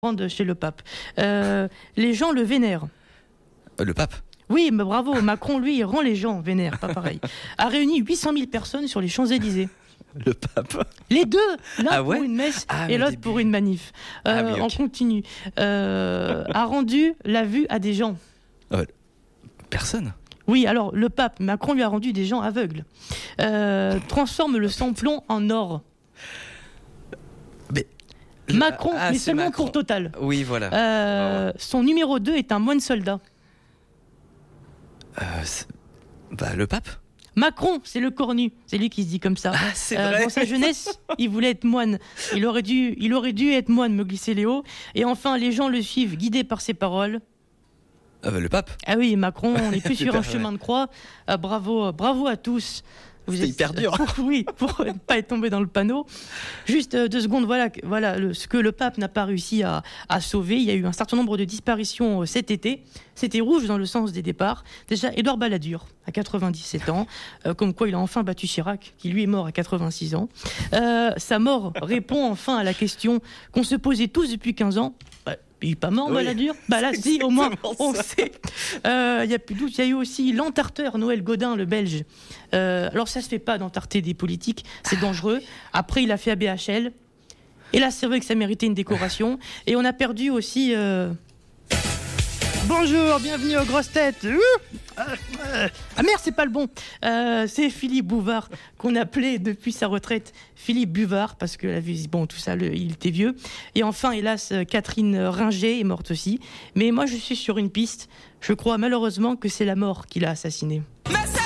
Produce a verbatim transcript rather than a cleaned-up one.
de chez le pape. Euh, les gens le vénèrent. Euh, le pape ? Oui, mais bravo. Macron, lui, il rend les gens vénères, pas pareil. A réuni huit cent mille personnes sur les Champs-Élysées. Le pape. Les deux, l'un Ah ouais pour une messe ah, et l'autre début. pour une manif. Euh, Ah oui, okay. On continue. Euh, a rendu la vue à des gens. Euh, personne. Oui, alors le pape, Macron lui a rendu des gens aveugles. Euh, transforme le sans-plomb en or. Mais Macron, ah, mais c'est seulement Macron. pour Total. Oui, voilà. Euh, son numéro deux est un moine soldat. Euh, c'est... Bah, le pape. Macron, c'est le cornu, c'est lui qui se dit comme ça. Ah, c'est vrai. Dans sa jeunesse, il voulait être moine. Il aurait dû, il aurait dû être moine, me glisser Léo. Et enfin, les gens le suivent, guidés par ses paroles. Euh, le pape. Ah oui, Macron, on n'est plus sur un Super, chemin ouais. de croix. Euh, bravo, euh, bravo à tous. Vous C'était êtes- hyper dur. Pour, oui, pour ne pas être tombé dans le panneau. Juste euh, deux secondes, voilà, voilà le, ce que le pape n'a pas réussi à, à sauver. Il y a eu un certain nombre de disparitions euh, cet été. C'était rouge dans le sens des départs. Déjà, Édouard Balladur, à quatre-vingt-dix-sept ans, euh, comme quoi il a enfin battu Chirac, qui lui est mort à quatre-vingt-six ans. Euh, sa mort répond enfin à la question qu'on se posait tous depuis quinze ans. Bah, il n'est pas mort, Oui. Balladur. Bah là, C'est si, au moins, exactement on ça. sait. Euh, Il y a plus de doute. Il y a eu aussi l'entarteur Noël Gaudin, le Belge. Euh, alors, ça se fait pas d'entarter des politiques, c'est dangereux. Après, il a fait A B H L. Et là, c'est vrai que ça méritait une décoration. Et on a perdu aussi. Euh... Bonjour, bienvenue aux grosses têtes. Ouh ah, euh, ah merde, c'est pas le bon. Euh, c'est Philippe Bouvard qu'on appelait depuis sa retraite Philippe Buvard parce que la vie, bon, tout ça, le, il était vieux. Et enfin, hélas, Catherine Ringer est morte aussi. Mais moi, je suis sur une piste. Je crois malheureusement que c'est la mort qui l'a assassiné. Mais